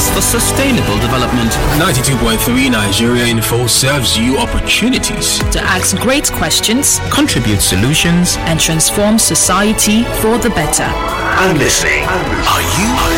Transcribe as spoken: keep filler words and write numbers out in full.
for sustainable development. ninety-two point three Nigeria Info serves you opportunities to ask great questions, contribute solutions, and transform society for the better. And listening. Are you